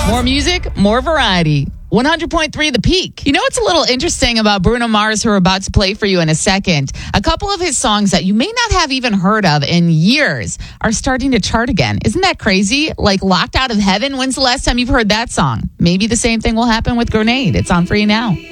More music, more variety. 100.3 The Peak. You know what's a little interesting about Bruno Mars, who we're about to play for you in a second? A couple of his songs that you may not have even heard of in years are starting to chart again. Isn't that crazy? Like Locked Out of Heaven. When's the last time you've heard that song? Maybe the same thing will happen with Grenade. It's on for you now.